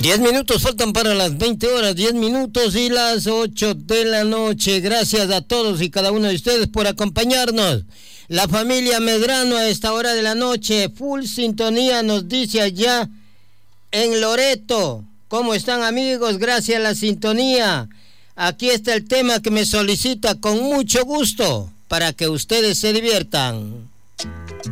10 minutos faltan para las 20 horas, 10 minutos y las 8 de la noche. Gracias a todos y cada uno de ustedes por acompañarnos. La familia Medrano a esta hora de la noche, full sintonía, nos dice allá en Loreto. ¿Cómo están, amigos? Gracias a la sintonía. Aquí está el tema que me solicita con mucho gusto para que ustedes se diviertan.